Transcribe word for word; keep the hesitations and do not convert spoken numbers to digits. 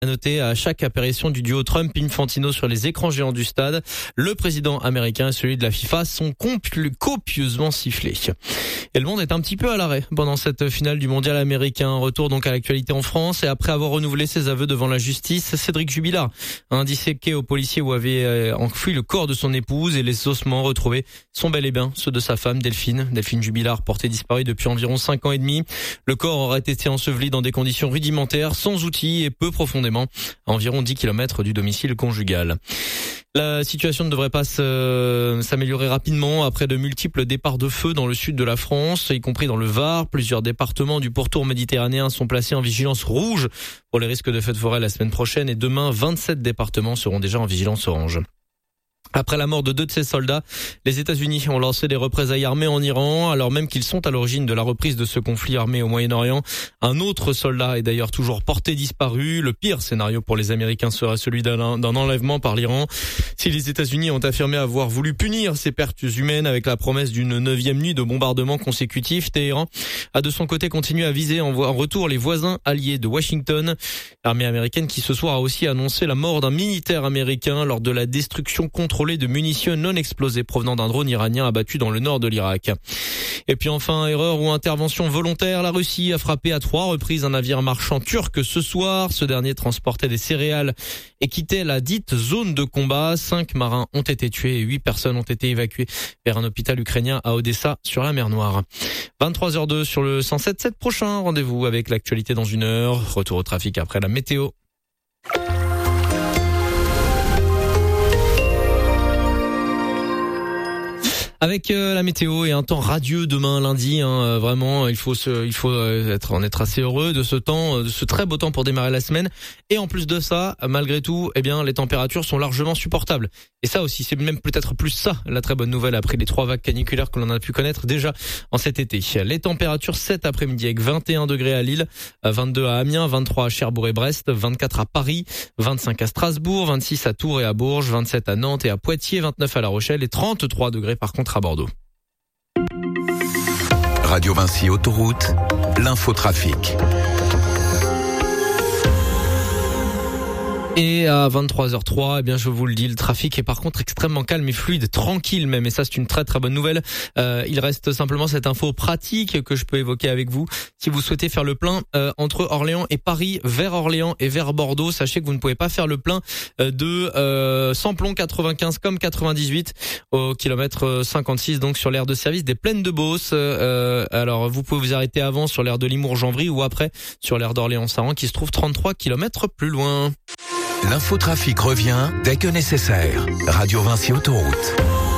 À noter à chaque apparition du duo Trump-Infantino sur les écrans géants du stade, le président américain et celui de la FIFA sont copieusement sifflés. Et le monde est un petit peu à l'arrêt pendant cette finale du mondial américain. Retour donc à l'actualité en France et après avoir renouvelé ses aveux devant la justice, Cédric Jubilard a disséqué aux policiers où avait enfoui le corps de son épouse et les ossements retrouvés sont bel et bien ceux de sa femme Delphine. Delphine Jubilard, portée disparue depuis environ cinq ans et demi. Le corps aurait été enseveli dans des conditions rudimentaires, sans outils et peu profondément, à environ dix kilomètres du domicile conjugal. La situation ne devrait pas s'améliorer rapidement après de multiples départs de feu dans le sud de la France, y compris dans le Var. Plusieurs départements du pourtour méditerranéen sont placés en vigilance rouge pour les risques de feux de forêt la semaine prochaine et demain, vingt-sept départements seront déjà en vigilance orange. Après la mort de deux de ses soldats, les États-Unis ont lancé des représailles armées en Iran, alors même qu'ils sont à l'origine de la reprise de ce conflit armé au Moyen-Orient. Un autre soldat est d'ailleurs toujours porté disparu. Le pire scénario pour les Américains serait celui d'un, d'un enlèvement par l'Iran. Si les États-Unis ont affirmé avoir voulu punir ces pertes humaines avec la promesse d'une neuvième nuit de bombardements consécutifs, Téhéran a de son côté continué à viser en retour les voisins alliés de Washington. L'armée américaine qui ce soir a aussi annoncé la mort d'un militaire américain lors de la destruction contrôlée de munitions non explosées provenant d'un drone iranien abattu dans le nord de l'Irak. Et puis enfin, erreur ou intervention volontaire, la Russie a frappé à trois reprises un navire marchand turc ce soir. Ce dernier transportait des céréales et quittait la dite zone de combat. Cinq marins ont été tués et huit personnes ont été évacuées vers un hôpital ukrainien à Odessa sur la mer Noire. vingt-trois heures deux sur le cent sept point sept prochain. Rendez-vous avec l'actualité dans une heure. Retour au trafic après la météo. Avec euh, la météo et un temps radieux demain lundi, hein, euh, vraiment il faut se, il faut euh, être en être assez heureux de ce temps, euh, de ce très beau temps pour démarrer la semaine. Et en plus de ça, malgré tout, eh bien les températures sont largement supportables. Et ça aussi, c'est même peut-être plus ça la très bonne nouvelle après les trois vagues caniculaires que l'on a pu connaître déjà en cet été. Les températures cet après-midi avec vingt et un degrés à Lille, vingt-deux à Amiens, vingt-trois à Cherbourg et Brest, vingt-quatre à Paris, vingt-cinq à Strasbourg, vingt-six à Tours et à Bourges, vingt-sept à Nantes et à Poitiers, vingt-neuf à La Rochelle et trente-trois degrés par contre à Bordeaux. Radio Vinci Autoroute, l'infotrafic. Et à vingt-trois heures trois, eh bien je vous le dis, le trafic est par contre extrêmement calme et fluide, tranquille même, et ça c'est une très très bonne nouvelle. Euh, il reste simplement cette info pratique que je peux évoquer avec vous. Si vous souhaitez faire le plein euh, entre Orléans et Paris, vers Orléans et vers Bordeaux, sachez que vous ne pouvez pas faire le plein euh, de euh, Samplon quatre-vingt-quinze comme quatre-vingt-dix-huit au kilomètre cinquante-six, donc sur l'aire de service des Plaines de Beauce. Euh, alors vous pouvez vous arrêter avant sur l'aire de Limours-Janvry ou après sur l'aire d'Orléans-Saran qui se trouve trente-trois kilomètres plus loin. L'infotrafic revient dès que nécessaire. Radio Vinci Autoroute.